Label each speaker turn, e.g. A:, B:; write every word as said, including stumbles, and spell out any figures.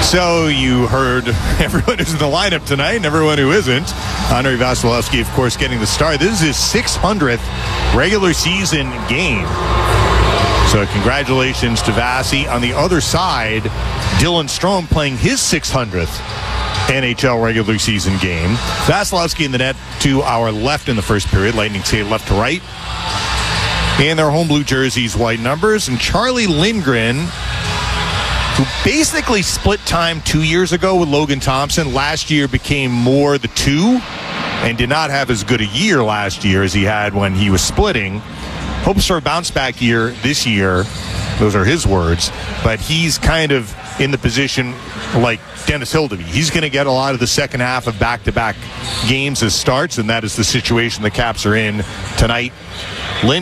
A: So you heard everyone who's in the lineup tonight and everyone who isn't. Andrei Vasilevsky, of course, getting the start. This is his six hundredth regular season game. So congratulations to Vasi. On the other side, Dylan Strome playing his six hundredth N H L regular season game. Vasilevsky in the net to our left in the first period. Lightning skate left to right. In their home blue jerseys, white numbers. And Charlie Lindgren, who basically split time two years ago with Logan Thompson, last year became more the two and did not have as good a year last year as he had when he was splitting. Hopes for a bounce-back year this year. Those are his words. But he's kind of in the position like Dennis Hildeby. He's going to get a lot of the second half of back-to-back games as starts, and that is the situation the Caps are in tonight